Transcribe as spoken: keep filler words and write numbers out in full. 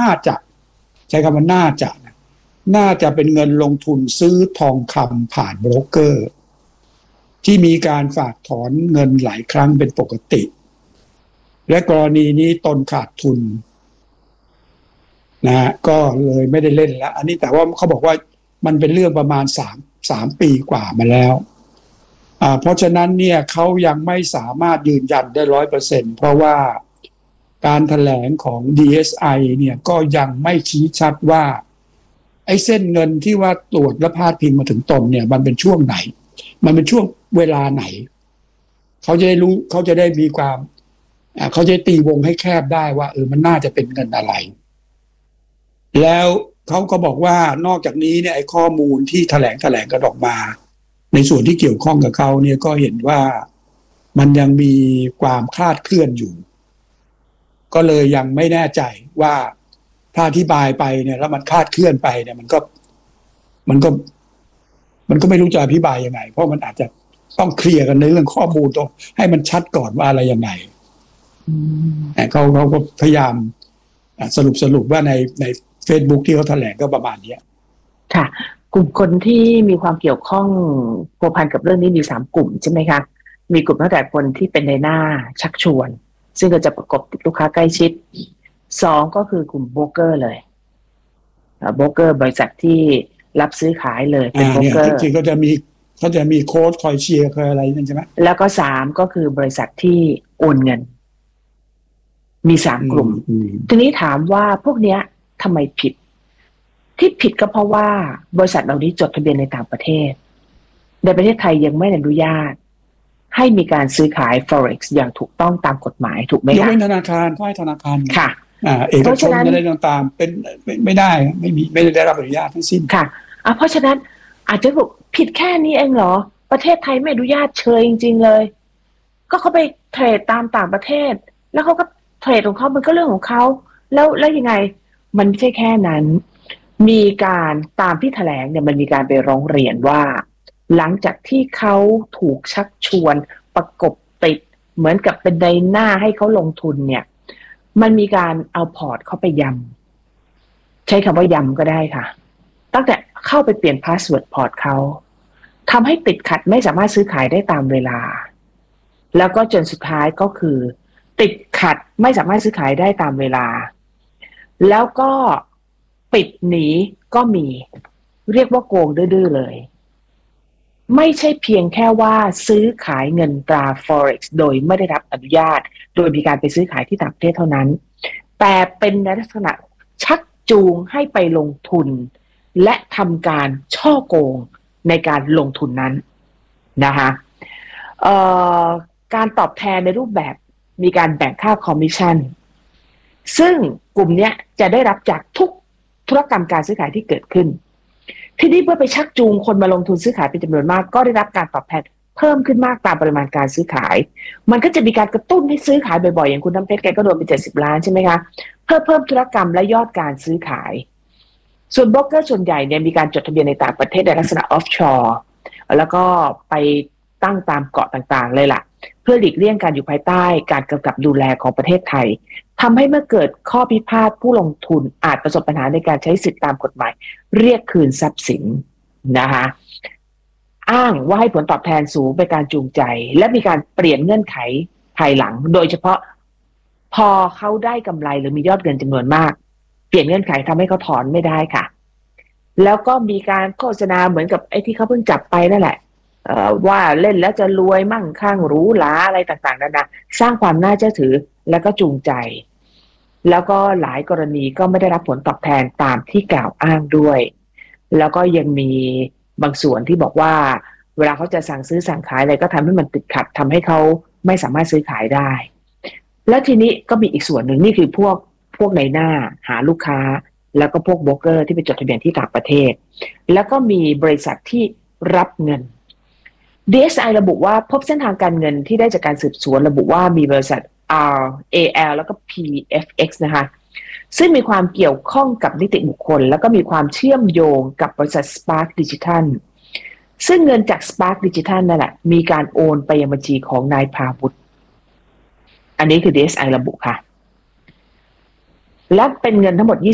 น่าจะใช้คำว่าน่าจะน่าจะเป็นเงินลงทุนซื้อทองคำผ่านโบรกเกอร์ที่มีการฝากถอนเงินหลายครั้งเป็นปกติและกรณีนี้ตนขาดทุนนะฮะก็เลยไม่ได้เล่นแล้วอันนี้แต่ว่าเขาบอกว่ามันเป็นเรื่องประมาณสามสามปีกว่ามาแล้วอ่าเพราะฉะนั้นเนี่ยเขายังไม่สามารถยืนยันได้ร้อยเปอร์เซ็นต์เพราะว่าการแถลงของ ดี เอส ไอ เนี่ยก็ยังไม่ชี้ชัดว่าไอ้เส้นเงินที่ว่าตรวจและพาดพิงมาถึงตนเนี่ยมันเป็นช่วงไหนมันเป็นช่วงเวลาไหนเขาจะได้รู้เขาจะได้มีความเขาจะตีวงให้แคบได้ว่าเออมันน่าจะเป็นเงินอะไรแล้วเขาก็บอกว่านอกจากนี้เนี่ยไอ้ข้อมูลที่แถลงแถลงกันออกมาในส่วนที่เกี่ยวข้องกับเขาเนี่ยก็เห็นว่ามันยังมีความคลาดเคลื่อนอยู่ก็เลยยังไม่แน่ใจว่าถ้าอธิบายไปเนี่ยแล้วมันคลาดเคลื่อนไปเนี่ยมันก็มันก็มันก็ไม่รู้จะอธิบายยังไงเพราะมันอาจจะต้องเคลียร์กันในเรื่องข้อมูลตรงให้มันชัดก่อนว่าอะไรยังไงแต่เขาเขาก็พยายามสรุปสรุปว่าในใน Facebook ที่เขาแถลงก็ประมาณนี้ค่ะกลุ่มคนที่มีความเกี่ยวข้องพัวพันกับเรื่องนี้มีสามกลุ่มใช่ไหมคะมีกลุ่มตั้งแต่คนที่เป็นในหน้าชักชวนซึ่งก็จะประกบติดลูกค้าใกล้ชิดสองก็คือกลุ่มโบรกเกอร์เลยโบรกเกอร์บริษัทที่รับซื้อขายเลยเป็นโบรกเกอร์จริงๆก็จะมีเขาจะมีโค้ดคอยเชียร์คอยอะไรนั่นใช่ไหมแล้วก็สามก็คือบริษัทที่โอนเงินมีสามกลุ่มทีนี้ถามว่าพวกเนี้ยทำไมผิดที่ผิดก็เพราะว่าบริษัทเหล่านี้จดทะเบียนในต่างประเทศในประเทศไทยยังไม่อนุญาตให้มีการซื้อขาย Forex อย่างถูกต้องตามกฎหมายถูกไหมคะยกเว้นธนาคารก็ให้ธนาคารค่ะอ่าเอกชนอะไรต่างๆเป็นไม่ไม่ได้ไม่มีไม่ได้รับอนุญาตทั้งสิ้นค่ะอ่ะเพราะฉะนั้นอาจจะบอกผิดแค่นี้เองเหรอประเทศไทยไม่อนุญาตเชยจริงๆเลยก็เขาไปเทรดตามต่างประเทศแล้วเขาก็เทรดของเขามันก็เรื่องของเขาแล้วแล้วยังไงมันไม่ใช่แค่นั้นมีการตามที่แถลงเนี่ยมันมีการไปร้องเรียนว่าหลังจากที่เขาถูกชักชวนประกบติดเหมือนกับเป็นในหน้าให้เขาลงทุนเนี่ยมันมีการเอาพอร์ตเข้าไปยำใช้คำว่ายำก็ได้ค่ะตั้งแต่เข้าไปเปลี่ยนพาสเวิร์ดพอร์ตเขาทำให้ติดขัดไม่สามารถซื้อขายได้ตามเวลาแล้วก็จนสุดท้ายก็คือติดขัดไม่สามารถซื้อขายได้ตามเวลาแล้วก็ปิดหนีก็มีเรียกว่าโกงดื้อๆเลยไม่ใช่เพียงแค่ว่าซื้อขายเงินตรา Forex โดยไม่ได้รับอนุญาตโดยมีการไปซื้อขายที่ต่างประเทศเท่านั้นแต่เป็นในลักษณะชักจูงให้ไปลงทุนและทำการช่อโกงในการลงทุนนั้นนะคะเอ่อการตอบแทนในรูปแบบมีการแบ่งค่าคอมมิชชั่นซึ่งกลุ่มนี้จะได้รับจากทุกธุรกรรมการซื้อขายที่เกิดขึ้นที่นี่เมื่อไปชักจูงคนมาลงทุนซื้อขายเป็นจำนวนมากก็ได้รับการตอบแทนเพิ่มขึ้นมากตามปริมาณการซื้อขายมันก็จะมีการกระตุ้นให้ซื้อขายบ่อยๆอย่างคุณน้ำเพชรแกก็โดนไปเจ็ดสิบล้านใช่ไหมคะเพื่อเพิ่มธุรกรรมและยอดการซื้อขายส่วนโบรกเกอร์ส่วนใหญ่เนี่ยมีการจดทะเบียนในต่างประเทศในลักษณะออฟชอร์แล้วก็ไปตั้งตามเกาะต่างๆเลยล่ะเพื่อหลีกเลี่ยงการอยู่ภายใต้การกำกับดูแลของประเทศไทยทำให้เมื่อเกิดข้อพิพาทผู้ลงทุนอาจประสบปัญหาในการใช้สิทธิตามกฎหมายเรียกคืนทรัพย์สินนะคะอ้างว่าให้ผลตอบแทนสูงเป็นการจูงใจและมีการเปลี่ยนเงื่อนไขภายหลังโดยเฉพาะพอเขาได้กำไรหรือมียอดเงินจำนวนมากเปลี่ยนเงื่อนไขทำให้เขาถอนไม่ได้ค่ะแล้วก็มีการโฆษณาเหมือนกับไอ้ที่เขาเพิ่งจับไปนั่นแหละว่าเล่นแล้วจะรวยมั่งคั่งหรูหราอะไรต่างๆนานาสร้างความน่าเชื่อถือแล้วก็จูงใจแล้วก็หลายกรณีก็ไม่ได้รับผลตอบแทนตามที่กล่าวอ้างด้วยแล้วก็ยังมีบางส่วนที่บอกว่าเวลาเขาจะสั่งซื้อสั่งขายอะไรก็ทำให้มันติดขัดทำให้เขาไม่สามารถซื้อขายได้แล้วทีนี้ก็มีอีกส่วนหนึ่งนี่คือพวกพวกในหน้าหาลูกค้าแล้วก็พวกโบรกเกอร์ที่ไปจดทะเบียนที่ต่างประเทศแล้วก็มีบริษัทที่รับเงิน ดี เอส ไอ ระบุว่าพบเส้นทางการเงินที่ได้จากการสืบสวนระบุว่ามีบริษัท อาร์ เอ แอล แล้วก็ พี เอฟ เอ็กซ์ นะคะซึ่งมีความเกี่ยวข้องกับนิติบุคคลแล้วก็มีความเชื่อมโยงกับบริษัท Spark Digital ซึ่งเงินจาก Spark Digital นั่นแหละมีการโอนไปยังบัญชีของนายพาวุฒิอันนี้คือ ดี เอส ไอ ระบุค่ะและเป็นเงินทั้งหมด